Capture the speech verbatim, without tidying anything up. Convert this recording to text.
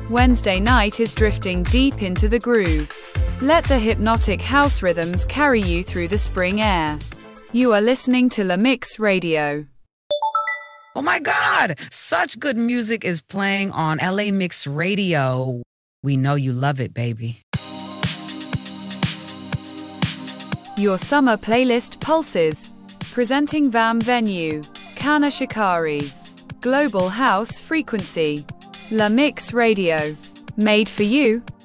Wednesday night is drifting deep into the groove. Let the hypnotic house rhythms carry you through the spring air. You are listening to La Mix Radio. Oh my God! Such good music is playing on L A Mix Radio. We know you love it, baby. Your summer playlist pulses. Presenting V A M Venue. Kana Shikari. Global House Frequency. La Mix Radio. Made for you.